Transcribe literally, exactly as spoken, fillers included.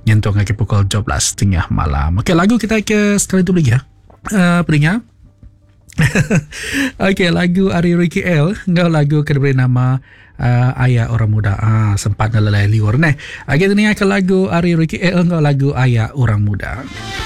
nyentuh ke pukul dua belas tiga puluh malam. Okey, lagu kita ke sekali tu lagi ya. Uh, pendengar. Okey, lagu Ari Ricky L. Ngau lagu kena beri nama uh, Ayah Orang Muda. Ah, sempat ngelalai liur ni. Okey, dengar ke lagu Ari Ricky L. Ngau lagu Ayah Orang Muda.